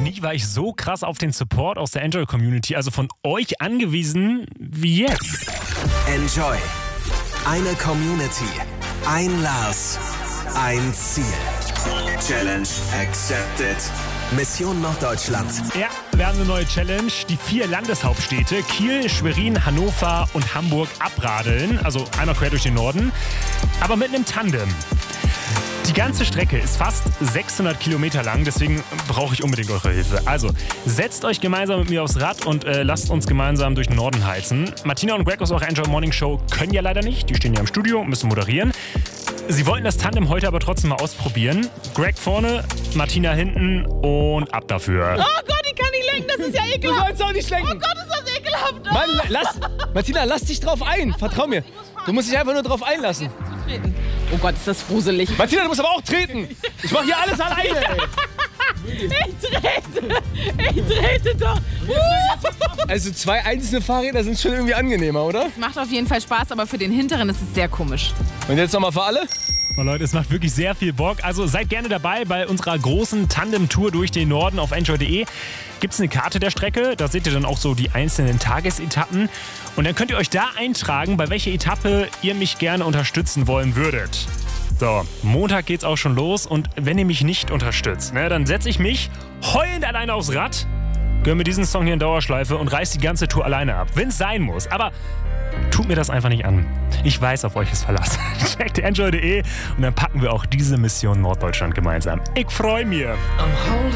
nie war ich so krass auf den Support aus der Enjoy-Community, also von euch angewiesen, wie jetzt. Enjoy. Eine Community. Ein Lars. Ein Ziel. Challenge accepted. Mission Norddeutschland. Ja, wir haben eine neue Challenge. Die 4 Landeshauptstädte Kiel, Schwerin, Hannover und Hamburg abradeln. Also einmal quer durch den Norden, aber mit einem Tandem. Die ganze Strecke ist fast 600 Kilometer lang, deswegen brauche ich unbedingt eure Hilfe. Also, setzt euch gemeinsam mit mir aufs Rad und lasst uns gemeinsam durch den Norden heizen. Martina und Greg aus eurer Enjoy Morning Show können ja leider nicht. Die stehen ja im Studio und müssen moderieren. Sie wollten das Tandem heute aber trotzdem mal ausprobieren. Greg vorne, Martina hinten und ab dafür. Oh Gott, ich kann nicht lenken, das ist ja ekelhaft. Du sollst auch nicht lenken. Oh Gott, ist das ekelhaft. Oh. Mann, Martina, lass dich drauf ein. Vertrau mir. Du musst dich einfach nur drauf einlassen. Oh Gott, ist das gruselig. Martina, du musst aber auch treten. Ich mach hier alles alleine, ey. Ich trete doch. Also 2 einzelne Fahrräder sind schon irgendwie angenehmer, oder? Macht auf jeden Fall Spaß, aber für den Hinteren ist es sehr komisch. Und jetzt nochmal für alle? Oh Leute, es macht wirklich sehr viel Bock. Also seid gerne dabei bei unserer großen Tandem-Tour durch den Norden auf enjoy.de. Gibt es eine Karte der Strecke, da seht ihr dann auch so die einzelnen Tagesetappen. Und dann könnt ihr euch da eintragen, bei welcher Etappe ihr mich gerne unterstützen wollen würdet. So, Montag geht's auch schon los und wenn ihr mich nicht unterstützt, dann setze ich mich heulend alleine aufs Rad, gönn mir diesen Song hier in Dauerschleife und reiß die ganze Tour alleine ab, wenn es sein muss. Aber tut mir das einfach nicht an. Ich weiß, auf euch ist Verlass. Checkt enjoy.de und dann packen wir auch diese Mission Norddeutschland gemeinsam. Ich freue mich.